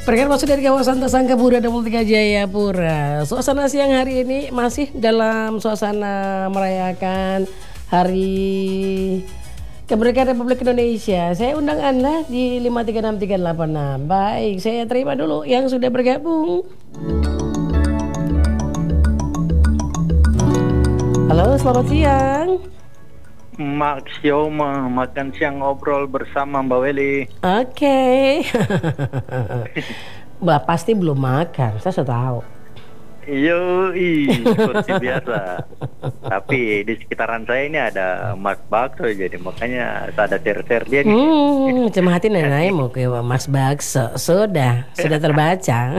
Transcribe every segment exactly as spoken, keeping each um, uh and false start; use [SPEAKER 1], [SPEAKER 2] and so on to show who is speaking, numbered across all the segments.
[SPEAKER 1] Perkenalkan masuk dari kawasan Tasangkapura dan Multika Jayapura. Suasana siang hari ini masih dalam suasana merayakan Hari Kemerdekaan Republik Indonesia. Saya undang Anda di lima tiga enam tiga delapan enam. Baik, saya terima dulu yang sudah bergabung. Halo, selamat siang.
[SPEAKER 2] Mak Sioma, makan siang ngobrol bersama Mbak Weli.
[SPEAKER 1] Oke. Mbak pasti belum makan, saya sudah tahu.
[SPEAKER 2] Yoi, seperti biasa. Tapi di sekitaran saya ini ada Mas Bakso, jadi makanya saya ada share-share dia nih.
[SPEAKER 1] Hmm, cuma hati nenek mau ke Mas Bakso. Sudah, sudah terbaca.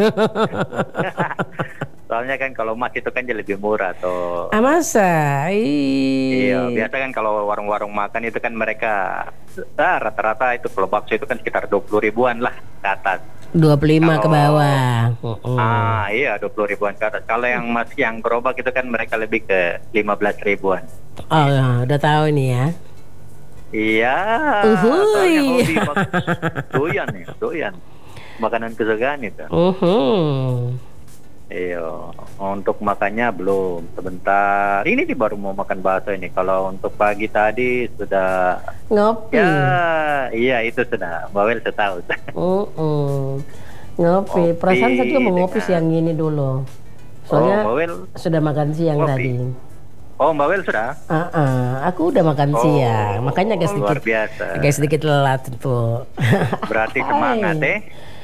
[SPEAKER 2] Soalnya kan kalau emas itu kan jadi lebih murah tuh.
[SPEAKER 1] Ah masa? Ih.
[SPEAKER 2] Iya, biasa kan kalau warung-warung makan itu kan mereka ah, rata-rata itu kalau bakso itu kan sekitar dua puluh ribuan lah ke atas.
[SPEAKER 1] dua puluh lima
[SPEAKER 2] Kalau-
[SPEAKER 1] ke bawah. Uh-uh.
[SPEAKER 2] Ah iya dua puluh ribuan ke atas. Kalau yang mas yang gerobak itu kan mereka lebih ke lima belas ribuan.
[SPEAKER 1] Oh, udah tahu nih ya.
[SPEAKER 2] Iya,
[SPEAKER 1] Uhuy.
[SPEAKER 2] soalnya hobi mak- doyan ya, doyan. Makanan kesukaan itu.
[SPEAKER 1] Uhum.
[SPEAKER 2] Iya, untuk makannya belum. Sebentar. Ini nih baru mau makan bakso ini. Kalau untuk pagi tadi sudah.
[SPEAKER 1] Ngopi.
[SPEAKER 2] Ya, iya itu sudah. Bawel setahu.
[SPEAKER 1] Uh-uh. Ngopi.
[SPEAKER 2] Ngopi
[SPEAKER 1] Perasaan saya juga mau ngopi
[SPEAKER 2] dengan-
[SPEAKER 1] siang ini dulu. Soalnya
[SPEAKER 2] Oh, Bawel.
[SPEAKER 1] sudah makan siang
[SPEAKER 2] Ngopi.
[SPEAKER 1] tadi.
[SPEAKER 2] Oh, Bawel sudah.
[SPEAKER 1] Uh-uh. Aku udah makan
[SPEAKER 2] Oh,
[SPEAKER 1] siang, makanya agak
[SPEAKER 2] luar
[SPEAKER 1] sedikit,
[SPEAKER 2] biasa.
[SPEAKER 1] agak sedikit telat tuh.
[SPEAKER 2] Berarti semangat
[SPEAKER 1] Hai.
[SPEAKER 2] eh.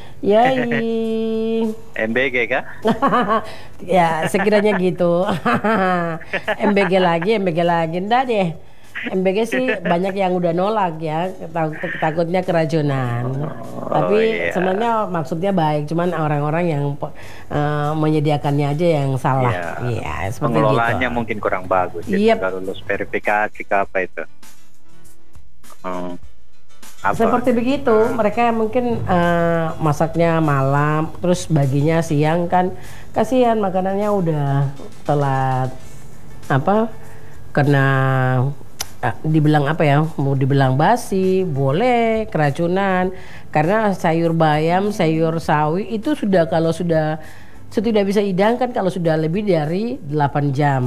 [SPEAKER 1] Yai.
[SPEAKER 2] M B G kah?
[SPEAKER 1] Ya sekiranya gitu. M B G lagi, M B G lagi, enggak deh. M B G sih banyak yang udah nolak ya, takut, takutnya keracunan. Tapi
[SPEAKER 2] iya.
[SPEAKER 1] sebenarnya maksudnya baik, cuman orang-orang yang uh, menyediakannya aja yang salah. Iya, seperti
[SPEAKER 2] Pengelolaannya
[SPEAKER 1] gitu.
[SPEAKER 2] mungkin kurang bagus.
[SPEAKER 1] Yep.
[SPEAKER 2] Nggak lulus verifikasi ke apa itu. Hmm. Apa?
[SPEAKER 1] Seperti begitu, mereka mungkin uh, masaknya malam, terus baginya siang kan, kasihan makanannya udah telat, apa, kena uh, dibilang apa ya, mau dibilang basi, boleh keracunan, karena sayur bayam, sayur sawi itu sudah kalau sudah sudah bisa hidangkan kalau sudah lebih dari delapan jam.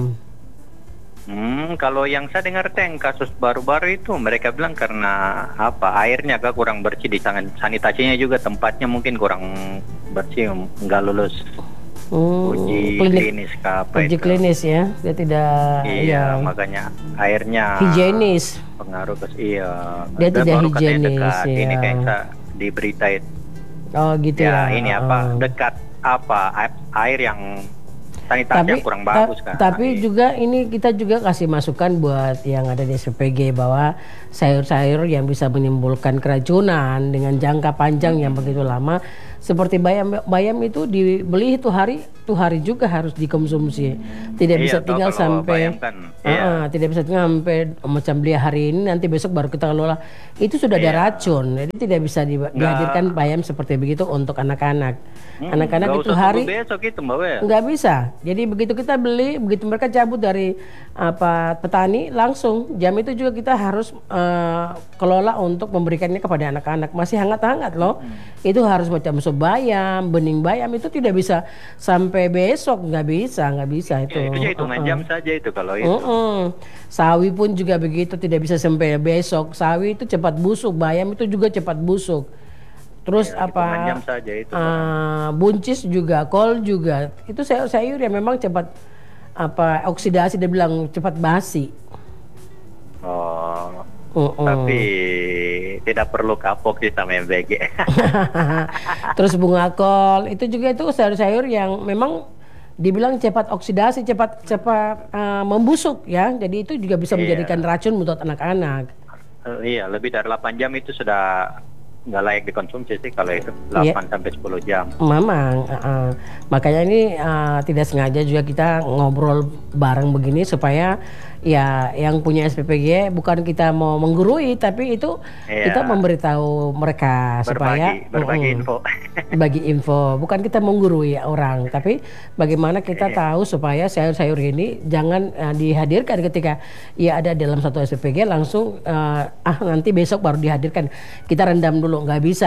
[SPEAKER 2] Hmm, kalau yang saya dengar teng kasus baru-baru itu mereka bilang karena apa airnya agak kurang bersih di sana, sanitasinya juga tempatnya mungkin kurang bersih, nggak lulus
[SPEAKER 1] Hmm,
[SPEAKER 2] uji
[SPEAKER 1] klinik-
[SPEAKER 2] klinis ke apa
[SPEAKER 1] Uji
[SPEAKER 2] itu.
[SPEAKER 1] klinis ya, dia tidak
[SPEAKER 2] Iya,
[SPEAKER 1] ya,
[SPEAKER 2] makanya airnya
[SPEAKER 1] higienis.
[SPEAKER 2] pengaruh ke iya.
[SPEAKER 1] Dia
[SPEAKER 2] Dan
[SPEAKER 1] tidak
[SPEAKER 2] baru katanya
[SPEAKER 1] higienis,
[SPEAKER 2] dekat. Ini
[SPEAKER 1] ya.
[SPEAKER 2] kayak saya di berita itu.
[SPEAKER 1] Oh gitu ya.
[SPEAKER 2] Ya, ini apa
[SPEAKER 1] Oh.
[SPEAKER 2] dekat apa a- air yang sanitasi
[SPEAKER 1] Tapi
[SPEAKER 2] yang kurang
[SPEAKER 1] ta-
[SPEAKER 2] bagus kan.
[SPEAKER 1] tapi
[SPEAKER 2] Nah,
[SPEAKER 1] juga ini kita juga kasih masukan buat yang ada di S P G bahwa sayur-sayur yang bisa menimbulkan keracunan dengan jangka panjang yang begitu lama seperti bayam bayam itu dibeli itu hari itu hari juga harus dikonsumsi. Tidak
[SPEAKER 2] Iya,
[SPEAKER 1] bisa
[SPEAKER 2] toh,
[SPEAKER 1] tinggal
[SPEAKER 2] kalau
[SPEAKER 1] sampai
[SPEAKER 2] bayam kan,
[SPEAKER 1] Ah,
[SPEAKER 2] iya.
[SPEAKER 1] ah, tidak bisa tinggal sampai macam beli hari ini nanti besok baru kita kelola. Itu sudah ada
[SPEAKER 2] Iya.
[SPEAKER 1] racun. Jadi tidak bisa di- dihadirkan bayam seperti begitu untuk anak-anak.
[SPEAKER 2] Hmm,
[SPEAKER 1] Anak-anak
[SPEAKER 2] nggak
[SPEAKER 1] itu
[SPEAKER 2] usah
[SPEAKER 1] hari
[SPEAKER 2] tunggu besok itu Mbak Wel.
[SPEAKER 1] nggak bisa. Jadi begitu kita beli, begitu mereka cabut dari apa petani, langsung jam itu juga kita harus eh, kelola untuk memberikannya kepada anak-anak. Masih hangat-hangat loh. Itu harus macam sup bayam, bening bayam itu tidak bisa sampai besok, nggak bisa, nggak bisa itu.
[SPEAKER 2] Ya, itu aja hitungan
[SPEAKER 1] Uh-uh.
[SPEAKER 2] jam saja itu kalau itu.
[SPEAKER 1] Mm-mm. Sawi pun juga begitu, tidak bisa sampai besok. Sawi itu cepat busuk, bayam itu juga cepat busuk. Terus
[SPEAKER 2] Ya,
[SPEAKER 1] apa?
[SPEAKER 2] hitungan jam saja itu.
[SPEAKER 1] ah, buncis juga, kol juga. Itu sayur-sayur yang memang cepat apa oksidasi, dia bilang cepat basi.
[SPEAKER 2] Oh,
[SPEAKER 1] Uh-uh.
[SPEAKER 2] tapi tidak perlu kapok sih sama M B G.
[SPEAKER 1] Terus bunga kol itu juga itu sayur-sayur yang memang dibilang cepat oksidasi, cepat cepat ah, membusuk ya. Jadi itu juga bisa
[SPEAKER 2] Iya.
[SPEAKER 1] menjadikan racun buat anak-anak.
[SPEAKER 2] Eh, iya, lebih dari delapan jam itu sudah nggak layak dikonsumsi sih kalau itu delapan sampai sepuluh jam.
[SPEAKER 1] Memang, uh, makanya ini uh, tidak sengaja juga kita ngobrol bareng begini supaya ya yang punya S P P G bukan kita mau menggurui, tapi itu
[SPEAKER 2] Iya.
[SPEAKER 1] kita memberitahu mereka supaya
[SPEAKER 2] Berbagi, berbagi
[SPEAKER 1] Mm-mm.
[SPEAKER 2] info.
[SPEAKER 1] bagi info, bukan kita menggurui orang, tapi bagaimana kita
[SPEAKER 2] Iya.
[SPEAKER 1] tahu supaya sayur-sayur ini jangan uh, dihadirkan ketika ya ada dalam satu S P P G langsung uh, ah nanti besok baru dihadirkan, kita rendam dulu, nggak bisa.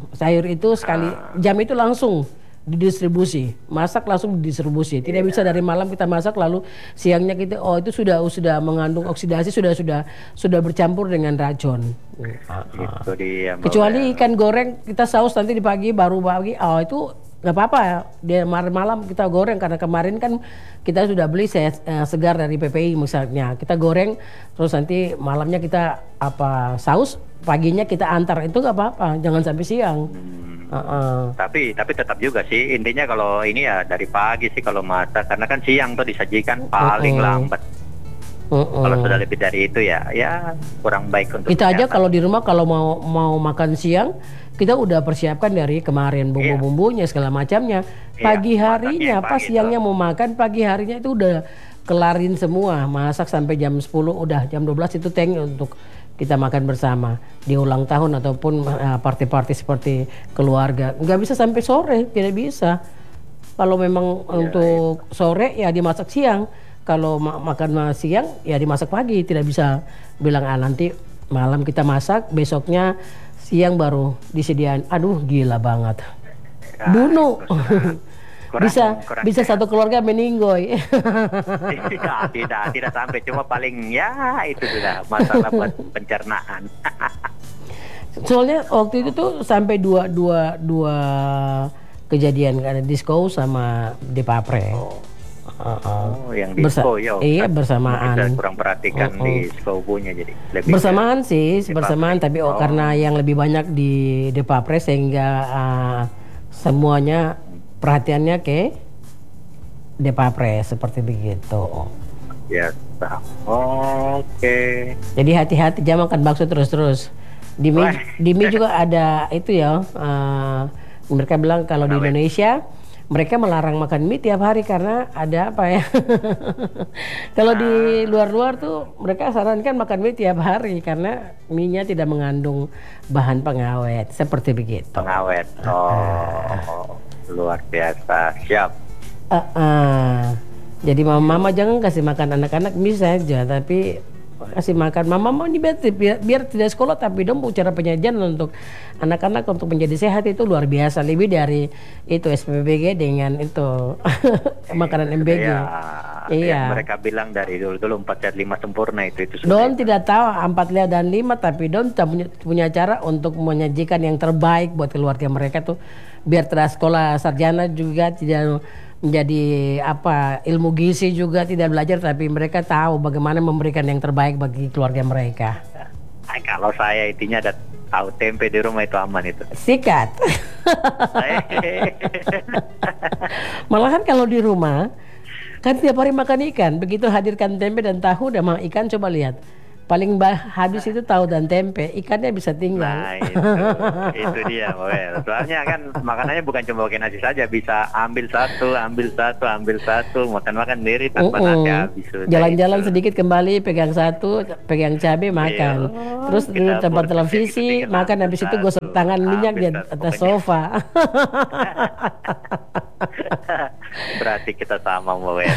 [SPEAKER 1] Sayur itu sekali
[SPEAKER 2] Ah.
[SPEAKER 1] jam itu langsung didistribusi, masak langsung didistribusi. Tidak bisa dari malam kita masak lalu siangnya kita oh itu sudah sudah mengandung oksidasi sudah sudah sudah bercampur dengan racun. Ah, ah.
[SPEAKER 2] Itu dia. Mbak
[SPEAKER 1] Kecuali
[SPEAKER 2] Wel.
[SPEAKER 1] ikan goreng kita saus nanti di pagi baru pagi oh itu nggak apa-apa ya. Dia malam kita goreng karena kemarin kan kita sudah beli se- eh, segar dari P P I misalnya. Kita goreng terus nanti malamnya kita apa saus paginya kita antar itu nggak apa-apa. Jangan sampai siang.
[SPEAKER 2] Hmm.
[SPEAKER 1] Uh-uh.
[SPEAKER 2] Tapi tapi tetap juga sih intinya kalau ini ya dari pagi sih kalau masak karena kan siang tuh disajikan paling
[SPEAKER 1] Uh-uh.
[SPEAKER 2] lambat.
[SPEAKER 1] Uh-uh.
[SPEAKER 2] Kalau sudah lebih dari itu ya ya kurang baik untuk
[SPEAKER 1] Kita aja
[SPEAKER 2] kesehatan.
[SPEAKER 1] kalau di rumah kalau mau mau makan siang kita udah persiapkan dari kemarin bumbu-bumbunya segala macamnya.
[SPEAKER 2] Iya,
[SPEAKER 1] Pagi
[SPEAKER 2] masaknya
[SPEAKER 1] harinya
[SPEAKER 2] yang
[SPEAKER 1] pas
[SPEAKER 2] pagi
[SPEAKER 1] siangnya
[SPEAKER 2] tuh.
[SPEAKER 1] mau makan pagi harinya itu udah kelarin semua masak sampai jam sepuluh udah jam dua belas itu tank untuk kita makan bersama di ulang tahun ataupun uh, party-party seperti keluarga. Nggak bisa sampai sore, tidak bisa. Kalau memang
[SPEAKER 2] Ya,
[SPEAKER 1] untuk sore ya dimasak siang. Kalau ma- makan siang ya dimasak pagi. Tidak bisa bilang ah nanti malam kita masak, besoknya siang baru disediain. Aduh gila banget.
[SPEAKER 2] Ya,
[SPEAKER 1] Bunuh.
[SPEAKER 2] itu sudah kurang-
[SPEAKER 1] bisa
[SPEAKER 2] kurang
[SPEAKER 1] bisa
[SPEAKER 2] sehat.
[SPEAKER 1] satu keluarga meninggoy.
[SPEAKER 2] tidak, tidak, tidak sampai cuma paling ya itu sudah masalah buat pencernaan.
[SPEAKER 1] Soalnya waktu itu tuh sampai dua dua dua kejadian ada disco sama Depapre.
[SPEAKER 2] Oh,
[SPEAKER 1] Uh-uh.
[SPEAKER 2] oh, yang
[SPEAKER 1] Bersa-
[SPEAKER 2] disco ya.
[SPEAKER 1] iya,
[SPEAKER 2] Ustaz.
[SPEAKER 1] bersamaan.
[SPEAKER 2] Kita kurang perhatikan
[SPEAKER 1] Oh, oh.
[SPEAKER 2] di disco-nya jadi lebih
[SPEAKER 1] Bersamaan
[SPEAKER 2] ke-
[SPEAKER 1] sih,
[SPEAKER 2] di
[SPEAKER 1] bersamaan
[SPEAKER 2] pabrik.
[SPEAKER 1] tapi oh,
[SPEAKER 2] Oh.
[SPEAKER 1] karena yang lebih banyak di Depapre sehingga uh, semuanya perhatiannya ke Depapre seperti begitu.
[SPEAKER 2] Ya, sah. Oke.
[SPEAKER 1] Jadi hati-hati jangan makan bakso terus-terus. Di mie,
[SPEAKER 2] Wah.
[SPEAKER 1] di mie juga ada itu ya. uh, mereka bilang kalau di
[SPEAKER 2] Kenapa?
[SPEAKER 1] Indonesia mereka melarang makan mie tiap hari karena ada apa ya? Kalau di luar-luar tuh mereka sarankan makan mie tiap hari karena mie-nya tidak mengandung bahan pengawet seperti begitu.
[SPEAKER 2] Pengawet. Oh, luar biasa. Siap.
[SPEAKER 1] Uh-uh. Jadi mama-mama jangan kasih makan anak-anak mie saja, tapi kasih makan mama-mama ini biar, biar, biar tidak sekolah tapi dong cara penyajian untuk anak-anak untuk menjadi sehat itu luar biasa lebih dari itu S P B G dengan itu makanan M B G.
[SPEAKER 2] Ya,
[SPEAKER 1] Iya.
[SPEAKER 2] yang mereka bilang dari dulu dulu empat sehat lima sempurna itu itu
[SPEAKER 1] Don tidak tahu empat lihat dan lima tapi Don tak punya, punya cara untuk menyajikan yang terbaik buat keluarga mereka tuh biar tidak sekolah sarjana juga tidak menjadi apa ilmu gizi juga tidak belajar tapi mereka tahu bagaimana memberikan yang terbaik bagi keluarga mereka.
[SPEAKER 2] Ay, kalau saya intinya ada tahu tempe di rumah itu aman itu.
[SPEAKER 1] Sikat. Malahan kalau di rumah kan tiap hari makan ikan, begitu hadirkan tempe dan tahu dan mau ikan coba lihat. Paling bah habis itu tahu dan tempe, ikannya bisa tinggal.
[SPEAKER 2] Nah itu, itu dia, Well. Soalnya kan makanannya bukan cuma pakai nasi saja, bisa ambil satu, ambil satu, ambil satu, makan-makan sendiri tanpa
[SPEAKER 1] Uh-uh.
[SPEAKER 2] nasi habis. Sudah
[SPEAKER 1] Jalan-jalan
[SPEAKER 2] itu.
[SPEAKER 1] sedikit kembali, pegang satu, pegang cabai makan.
[SPEAKER 2] Iya.
[SPEAKER 1] Terus
[SPEAKER 2] Kita
[SPEAKER 1] duduk tempat
[SPEAKER 2] boleh
[SPEAKER 1] televisi,
[SPEAKER 2] sedikit
[SPEAKER 1] makan
[SPEAKER 2] ambil
[SPEAKER 1] habis itu
[SPEAKER 2] satu,
[SPEAKER 1] gosok tangan minyak di
[SPEAKER 2] ambil satu,
[SPEAKER 1] atas
[SPEAKER 2] pokoknya.
[SPEAKER 1] sofa.
[SPEAKER 2] Berarti kita sama, Well.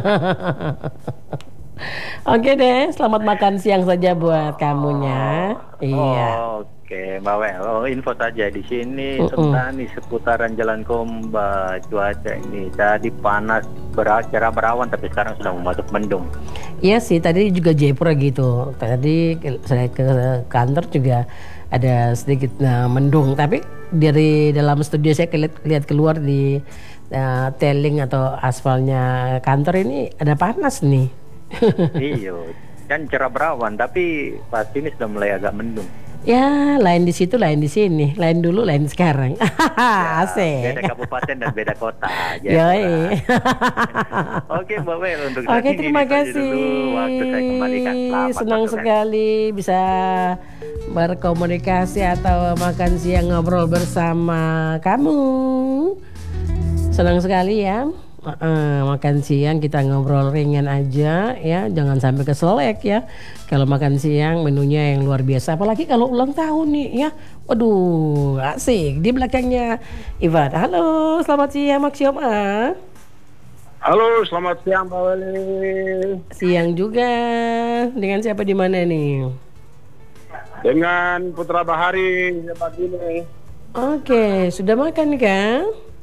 [SPEAKER 1] Oke deh, selamat makan siang saja buat kamunya. Iya.
[SPEAKER 2] Oh, oke, Mbak Well. Oh, info saja di sini
[SPEAKER 1] Uh-uh.
[SPEAKER 2] Sentani seputaran Jalan Komba cuaca ini tadi panas ber- cerah berawan tapi sekarang sudah mau masuk mendung.
[SPEAKER 1] Iya sih, tadi juga Jayapura gitu. Tadi ke- saya ke kantor juga ada sedikit nah, mendung, tapi dari dalam studio saya lihat lihat keluar di uh, tailing atau aspalnya kantor ini ada panas nih.
[SPEAKER 2] Iya, kan cerah berawan tapi pasti ini sudah mulai agak mendung.
[SPEAKER 1] Ya, lain di situ, lain di sini, lain dulu, lain sekarang.
[SPEAKER 2] Ya,
[SPEAKER 1] Asik.
[SPEAKER 2] beda kabupaten dan beda kota.
[SPEAKER 1] Yoi.
[SPEAKER 2] Jayapura. Oke, Mbak Well, untuk saat
[SPEAKER 1] Oke,
[SPEAKER 2] ini
[SPEAKER 1] terima
[SPEAKER 2] itu aja
[SPEAKER 1] kasih.
[SPEAKER 2] dulu. Waktu saya kembalikan. Selamat
[SPEAKER 1] Senang
[SPEAKER 2] waktu saya.
[SPEAKER 1] sekali bisa berkomunikasi atau makan siang ngobrol bersama kamu. Senang sekali ya. Uh, makan siang kita ngobrol ringan aja ya, jangan sampai keselek ya. Kalau makan siang menunya yang luar biasa, apalagi kalau ulang tahun nih ya. Waduh, asik. Di belakangnya Ivan. Halo, selamat siang Maksioma.
[SPEAKER 3] Halo, selamat siang Pak Wali.
[SPEAKER 1] Siang juga. Dengan siapa di mana nih?
[SPEAKER 3] Dengan Putra Bahari, Pak ini.
[SPEAKER 1] Oke, sudah makan kan?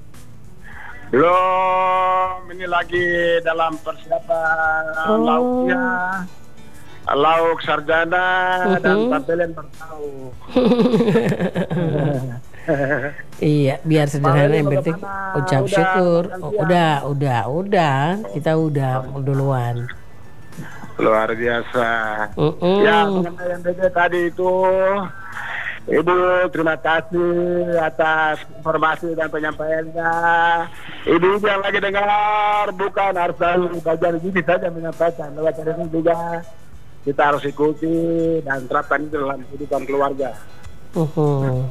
[SPEAKER 3] Belum, ini lagi dalam persiapan
[SPEAKER 1] Oh.
[SPEAKER 3] lauknya. Lauk sarjana dan
[SPEAKER 1] Mhm.
[SPEAKER 3] tabelen bertahu.
[SPEAKER 1] Iya, biar sederhana
[SPEAKER 3] Pak
[SPEAKER 1] yang
[SPEAKER 3] Weli
[SPEAKER 1] penting
[SPEAKER 3] bagaimana?
[SPEAKER 1] ucap
[SPEAKER 3] Udah
[SPEAKER 1] syukur.
[SPEAKER 3] makan
[SPEAKER 1] Oh,
[SPEAKER 3] siang?
[SPEAKER 1] udah, udah, udah. Kita udah duluan.
[SPEAKER 3] Luar biasa.
[SPEAKER 1] Mm-mm.
[SPEAKER 3] Ya, mengenai yang beda tadi itu, Ibu terima kasih atas informasi dan penyampaiannya. Ibu yang lagi dengar bukan harus selalu belajar gini saja menyampaikan. Lewat ini juga kita harus ikuti dan terapkan itu dalam kehidupan keluarga.
[SPEAKER 1] Uhum.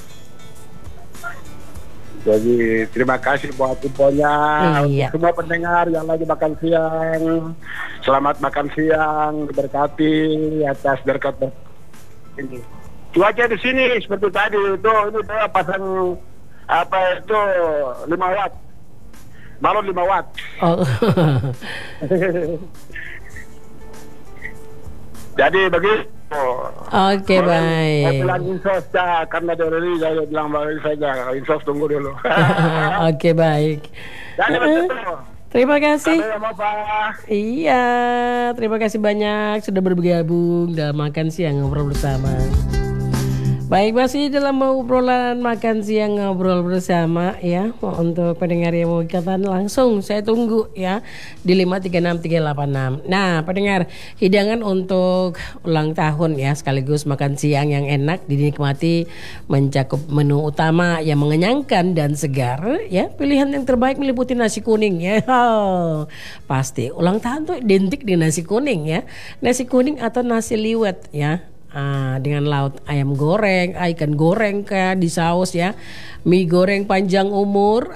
[SPEAKER 3] Jadi terima kasih buat infonya.
[SPEAKER 1] Iya.
[SPEAKER 3] Untuk semua pendengar yang lagi makan siang, selamat makan siang, diberkati atas berkat ini. Cuaca di sini seperti tadi itu, ini saya pasang apa itu lima watt, balon lima watt.
[SPEAKER 1] Oh.
[SPEAKER 3] Jadi begitu.
[SPEAKER 1] Oke, baik.
[SPEAKER 3] Saya bilang insos ya, karena dari saya bilang balik saja, insos tunggu dulu.
[SPEAKER 1] Oke, baik.
[SPEAKER 3] Jadi begitu.
[SPEAKER 1] Terima kasih.
[SPEAKER 3] Sampai jumpa, Pak.
[SPEAKER 1] Iya, terima kasih banyak sudah bergabung dalam makan siang ngobrol bersama. Baik, masih dalam obrolan makan siang ngobrol bersama ya. Untuk pendengar yang mau ikatan langsung saya tunggu ya di lima tiga enam tiga delapan enam. Nah, pendengar, hidangan untuk ulang tahun ya sekaligus makan siang yang enak dinikmati mencakup menu utama yang mengenyangkan dan segar ya. Pilihan yang terbaik meliputi nasi kuning ya. Oh, pasti ulang tahun tuh identik dengan nasi kuning ya. Nasi kuning atau nasi liwet ya. Ah, dengan laut ayam goreng, ikan goreng kayak di saus ya, mie goreng panjang umur,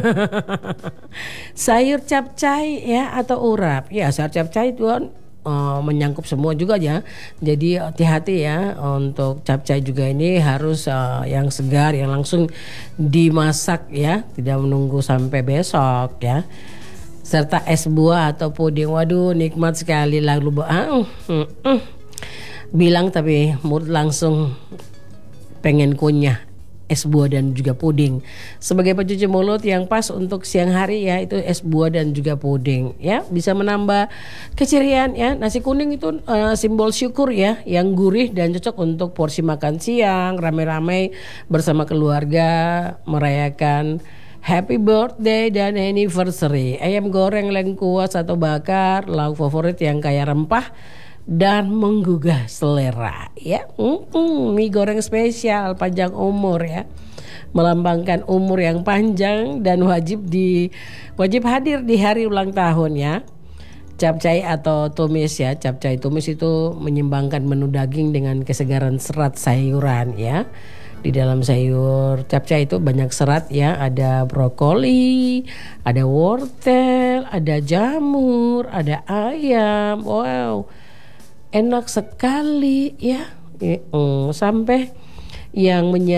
[SPEAKER 1] sayur capcay ya atau urap ya. Sayur capcay itu kan uh, menyangkup semua juga ya. Jadi hati-hati ya untuk capcay juga ini harus uh, yang segar, yang langsung dimasak ya, tidak menunggu sampai besok ya. Serta es buah atau puding, waduh nikmat sekali lalu ah, uh, uh. Bilang tapi mulut langsung pengen kunyah es buah dan juga puding. Sebagai pencuci mulut yang pas untuk siang hari ya, itu es buah dan juga puding ya, bisa menambah keceriaan ya. Nasi kuning itu uh, simbol syukur ya, yang gurih dan cocok untuk porsi makan siang rame-rame bersama keluarga merayakan happy birthday dan anniversary. Ayam goreng, lengkuas atau bakar, lauk favorit yang kaya rempah dan menggugah selera ya. Mm-mm, mie goreng spesial panjang umur ya, melambangkan umur yang panjang dan wajib di wajib hadir di hari ulang tahun ya. Capcay atau tumis ya, capcay tumis itu menyimbangkan menu daging dengan kesegaran serat sayuran ya. Di dalam sayur capcay itu banyak serat ya, ada brokoli, ada wortel, ada jamur, ada ayam. Wow, enak sekali ya. Mm, sampai yang menyiapkan